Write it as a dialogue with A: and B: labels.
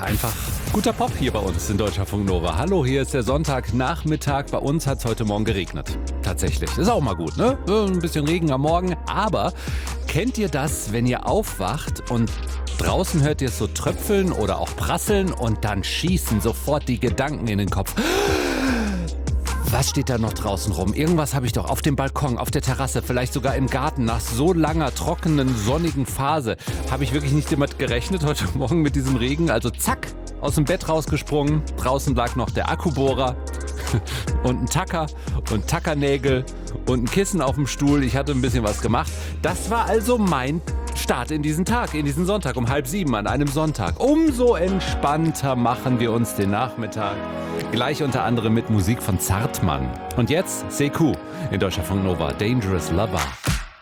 A: einfach guter Pop hier bei uns in Deutscher Funk Nova. Hallo, hier ist der Sonntagnachmittag. Bei uns hat es heute Morgen geregnet. Tatsächlich. Ist auch mal gut, ne? Ein bisschen Regen am Morgen. Aber kennt ihr das, wenn ihr aufwacht und draußen hört ihr es so tröpfeln oder auch prasseln und dann schießen sofort die Gedanken in den Kopf? Was steht da noch draußen rum? Irgendwas habe ich doch auf dem Balkon, auf der Terrasse, vielleicht sogar im Garten. Nach so langer, trockenen, sonnigen Phase habe ich wirklich nicht damit gerechnet heute Morgen mit diesem Regen. Also zack, aus dem Bett rausgesprungen. Draußen lag noch der Akkubohrer und ein Tacker und Tackernägel und ein Kissen auf dem Stuhl. Ich hatte ein bisschen was gemacht. Das war also mein Start in diesen Tag, in diesen Sonntag um 6:30 an einem Sonntag. Umso entspannter machen wir uns den Nachmittag. Gleich unter anderem mit Musik von Zartmann. Und jetzt CQ in Deutscher Funk Nova, Dangerous Lover.